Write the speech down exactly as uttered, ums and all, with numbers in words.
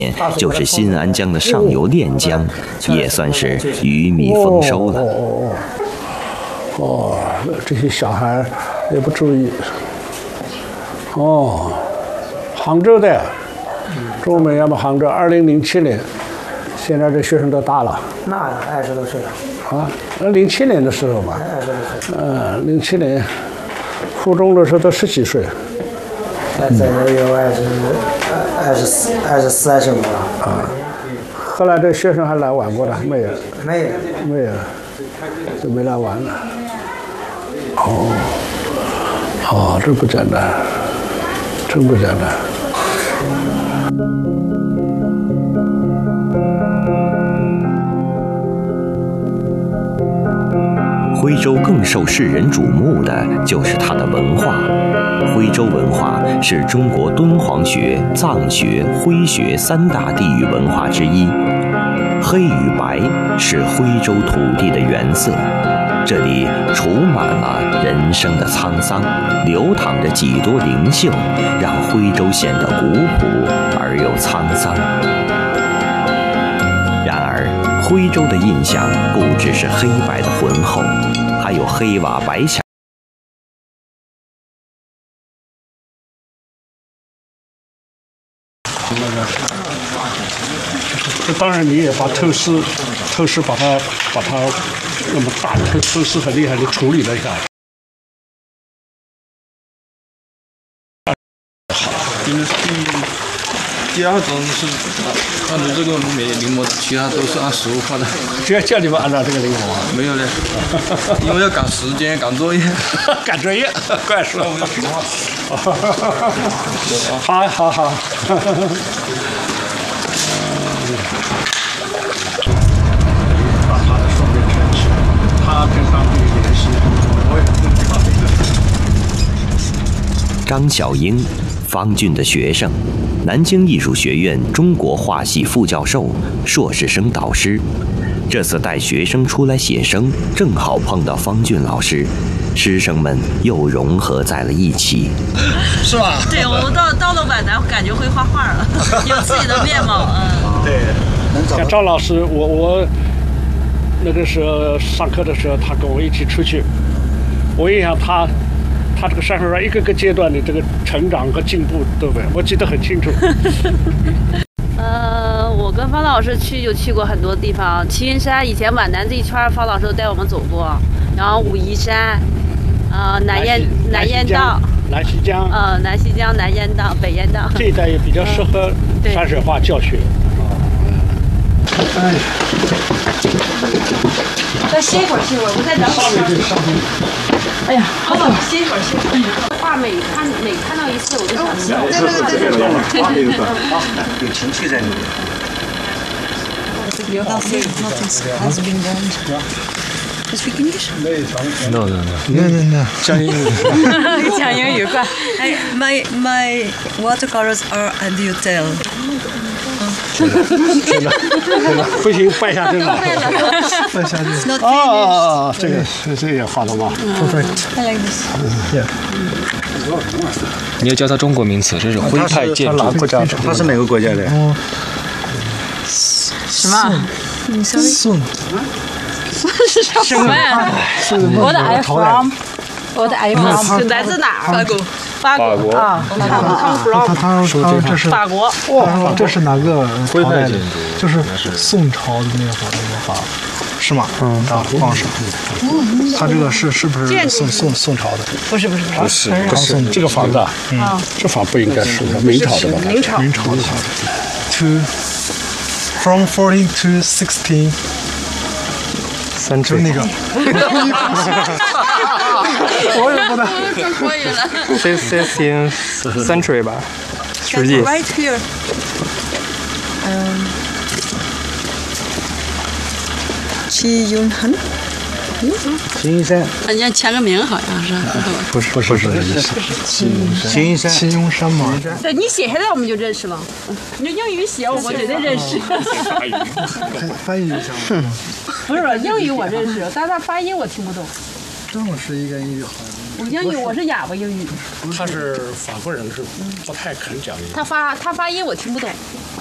就是新安江的上游练江，也算是鱼米丰收了。 哦哦哦，这些小孩也不注意。哦，杭州的，中美要么杭州，二零零七年，现在这学生都大了。 那二十多岁了。 啊，那零七年的时候吧。 二十多岁。 嗯，零七年，初中的时候都十几岁。 现在有二十二十四、二十四、二十五了。 啊，后来这学生还来玩过的没有？ 没有， 没有，就没来玩了。哦，哦，这不简单，真不简单。 徽州更受世人瞩目的就是它的文化。徽州文化是中国敦煌学、藏学、徽学三大地域文化之一。黑与白是徽州土地的原色，这里储满了人生的沧桑，流淌着几多灵性，让徽州显得古朴而又沧桑。然而，徽州的印象不只是黑白的浑厚，还有黑瓦白墙。 这当然，你也把透视、透视把它、把它那么大透透视很厉害的处理了一下。 好，因为第第二种是按照这个没临摹的，其他都是按实物画的。 只要叫你们按照这个临摹啊？ 没有嘞，因为要赶时间、赶作业。 赶作业，怪说。我们要平画。好好好。把他的双面撑起，他跟当地联系，我也不知道这个。 张小英，方俊的学生，南京艺术学院中国画系副教授、硕士生导师。这次带学生出来写生，正好碰到方俊老师，师生们又融合在了一起。 是吧？ 对，我们到到了皖南，感觉会画画了，有自己的面貌。嗯， 对。 像赵老师，我我那个时候上课的时候，他跟我一起出去，我印象他他这个山水画一个个阶段的这个成长和进步，对不对？我记得很清楚。 呃，我跟方老师去就去过很多地方，齐云山以前皖南这一圈，方老师都带我们走过，然后武夷山，呃，南燕南燕道。 南溪江， 呃，南溪江、南燕道、北燕道这一带也比较适合山水画教学。哎， 再歇一会儿，歇一会儿，我再找上面这上面。 哎呀，好了，歇一会儿，歇一会儿。画每看每看到一次，我就想笑。 对对对对对。有情绪在里面。 You can say nothing has been done. You speak English? No, no, no. No, no, no. 讲英语。 讲英语快。 My my watercolors are a detail. 真的，真的，真的，不行，拜下真了。 拜下真。 哦哦哦，这个是这个也画了吗 ？Perfect. I like this. Yeah. 你要教他中国名词，这是徽派建筑。 他是哪个国家的？ 什么？ 宋。 什么呀？我的 I from， 我的 I from 来自哪儿？法国。法国啊，他他他他说这是法国。 哇，这是哪个朝代的？就是宋朝的那会儿的画法，是吗？嗯，大皇上。他这个是是不是宋宋宋朝的？ 不是不是不是不是这个房子啊，嗯，这房不应该是明朝的吧？ 明朝明朝的。To from fourteen to sixteen。就那个，我也不能。 国语了。 sixteenth century 吧，世纪。 Right here. Um. 齐云恒。 齐云山。 人家签个名好像是。 不是不是不是这意思。 齐云山。 齐云山嘛。 对你写下来我们就认识了。你用英语写我绝对认识。 翻译一下。 不是英语我认识，但是他发音我听不懂。 张老师应该英语好。 我英语我是哑巴英语。 他是法国人，是不太肯讲英语。 他发他发音我听不懂。